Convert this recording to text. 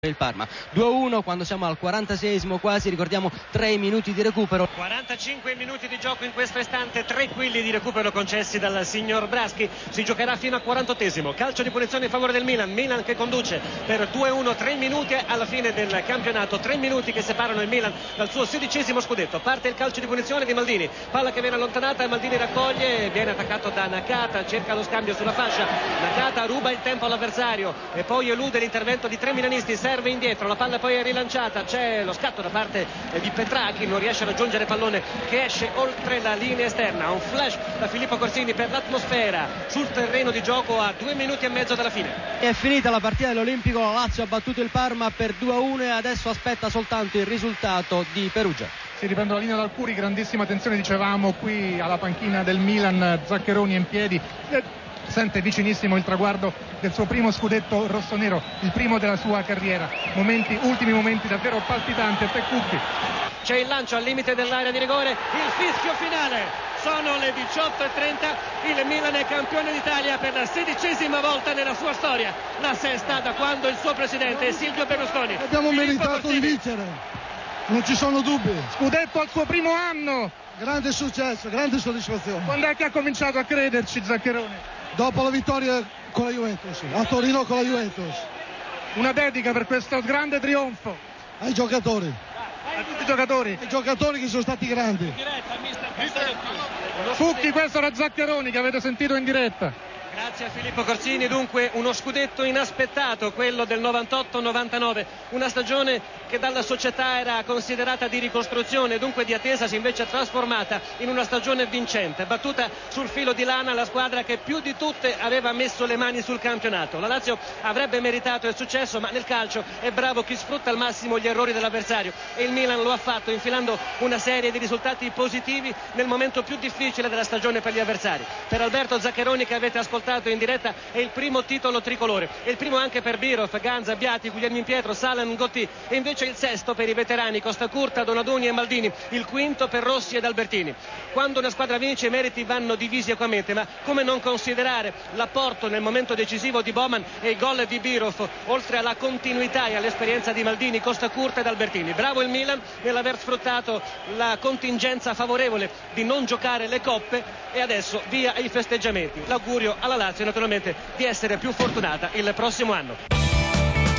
il Parma. 2-1 quando siamo al 46esimo quasi, ricordiamo 3 minuti di recupero. 45 minuti di gioco in questo istante, 3 quelli di recupero concessi dal signor Braschi. Si giocherà fino al 48esimo. Calcio di punizione in favore del Milan che conduce per 2-1, 3 minuti alla fine del campionato, 3 minuti che separano il Milan dal suo 16esimo scudetto. Parte il calcio di punizione di Maldini, palla che viene allontanata, Maldini raccoglie, viene attaccato da Nakata, cerca lo scambio sulla fascia, Nakata ruba il tempo all'avversario e poi elude l'intervento di 3 milanisti, serve indietro, la palla poi è rilanciata, c'è lo scatto da parte di Petracchi, non riesce a raggiungere pallone che esce oltre la linea esterna. Un flash da Filippo Corsini per l'atmosfera sul terreno di gioco a 2 minuti e mezzo dalla fine. È finita la partita dell'Olimpico, la Lazio ha battuto il Parma per 2-1 e adesso aspetta soltanto il risultato di Perugia. Si riprende la linea dal Curi, grandissima attenzione, dicevamo, qui alla panchina del Milan, Zaccheroni in piedi, sente vicinissimo il traguardo del suo primo scudetto rossonero, il primo della sua carriera. Ultimi momenti davvero palpitanti. Teccucchi. C'è il lancio al limite dell'area di rigore, il fischio finale. Sono le 18:30, il Milan è campione d'Italia per la 16ª volta nella sua storia, la sesta da quando il suo presidente Silvio Berlusconi. Abbiamo meritato di vincere, non ci sono dubbi. Scudetto al suo primo anno. Grande successo, grande soddisfazione. Quando è che ha cominciato a crederci Zaccheroni? Dopo la vittoria con la Juventus, a Torino con la Juventus. Una dedica per questo grande trionfo ai giocatori. A tutti i giocatori. I giocatori che sono stati grandi. Fucchi, questo era Zaccheroni che avete sentito in diretta. Grazie a Filippo Corsini. Dunque uno scudetto inaspettato, quello del 98-99, una stagione che dalla società era considerata di ricostruzione, dunque di attesa, si invece è trasformata in una stagione vincente, battuta sul filo di lana la squadra che più di tutte aveva messo le mani sul campionato. La Lazio avrebbe meritato il successo, ma nel calcio è bravo chi sfrutta al massimo gli errori dell'avversario e il Milan lo ha fatto infilando una serie di risultati positivi nel momento più difficile della stagione per gli avversari. Per Alberto Zaccheroni, che avete ascoltato in diretta, è il primo titolo tricolore, è il primo anche per Birov, Ganza, Abbiati, Guglielmin Pietro, Salen, Gotti, e invece il sesto per i veterani Costacurta, Donadoni e Maldini, il quinto per Rossi ed Albertini. Quando una squadra vince i meriti vanno divisi equamente, ma come non considerare l'apporto nel momento decisivo di Bowman e i gol di Birov, oltre alla continuità e all'esperienza di Maldini, Costacurta ed Albertini. Bravo il Milan nell'aver sfruttato la contingenza favorevole di non giocare le coppe e adesso via ai festeggiamenti. L'augurio alla Lazio naturalmente di essere più fortunata il prossimo anno.